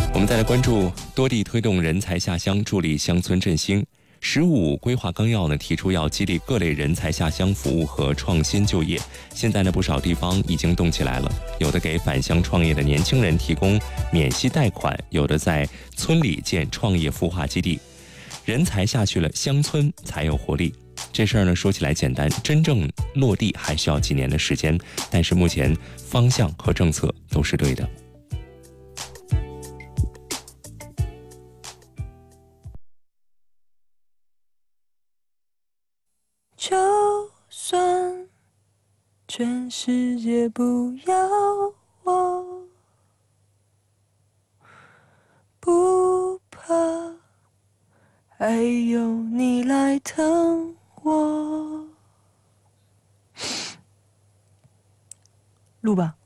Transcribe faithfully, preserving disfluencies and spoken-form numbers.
我们再来关注多地推动人才下乡，助力乡村振兴。十五规划纲要呢提出要激励各类人才下乡服务和创新就业。现在呢不少地方已经动起来了，有的给返乡创业的年轻人提供免息贷款，有的在村里建创业孵化基地。人才下去了，乡村才有活力。这事儿呢说起来简单，真正落地还需要几年的时间，但是目前方向和政策都是对的。 就算全世界不要我，不怕，还有你来疼我。录吧。